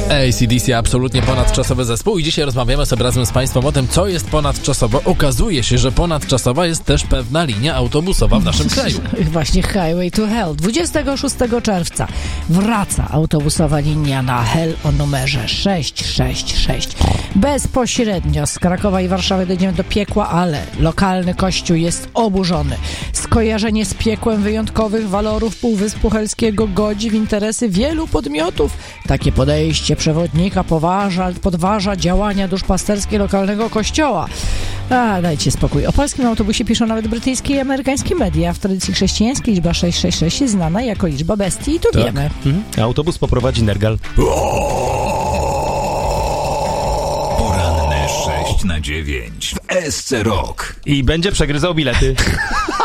AC/DC absolutnie ponadczasowy zespół i dzisiaj rozmawiamy sobie razem z Państwem o tym, co jest ponadczasowe. Okazuje się, że ponadczasowa jest też pewna linia autobusowa w naszym kraju. Właśnie Highway to Hell. 26 czerwca wraca autobusowa linia na Hell o numerze 666. Bezpośrednio z Krakowa i Warszawy dojdziemy do piekła, ale lokalny kościół jest oburzony. Skojarzenie z piekłem wyjątkowych walorów Półwyspu Helskiego godzi w interesy wielu podmiotów. Takie podejście przewodnika podważa działania duszpasterskie lokalnego kościoła. Dajcie spokój. O polskim autobusie piszą nawet brytyjskie i amerykańskie media. W tradycji chrześcijańskiej liczba 666 jest znana jako liczba bestii i to tak wiemy. Autobus poprowadzi Nergal. Poranne 6 na 9 w SC Rock. I będzie przegryzał bilety.